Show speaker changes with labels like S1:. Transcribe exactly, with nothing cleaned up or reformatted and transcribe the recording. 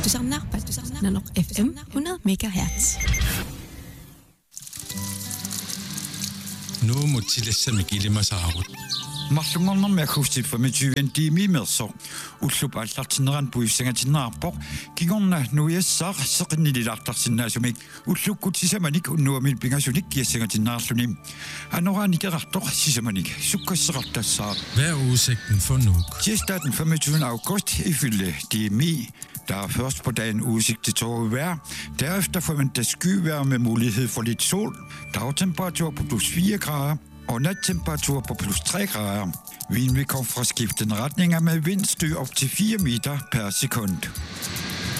S1: Pastusarnaar, Pastusarnaar, F M hundrede megahertz.
S2: Nu må tillæse mig gilde mig saarut.
S3: Marlungarnar meakhustit femogtyve tiimi merso ullup allartineran puissangatinnaarpoq kigorna nuiassaar seqinnililaartarsinnaasumik ullukkut sisamanik unnuamil pingasunik kiassangatinnaarlunim anoraanikerartoq sisamanik sukkassaqartassaa.
S2: Hvad er udsigten for Nuuk?
S3: Tirsdag den femogtyvende august ifølge D M I. Der er først på dagen udsigt til tåget vejr. Derefter forventes skyvejr med mulighed for lidt sol. Dagtemperatur på plus fire grader og nattemperatur på plus tre grader. Vinden vil komme fra skiftende retninger med vindstø op til fire meter per sekund.